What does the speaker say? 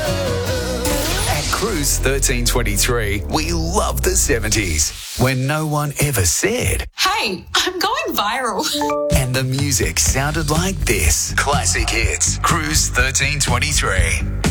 At Cruise 1323, we love the 70s, when no one ever said, "Hey, I'm going viral." and the music sounded like this. Classic Hits, Cruise 1323.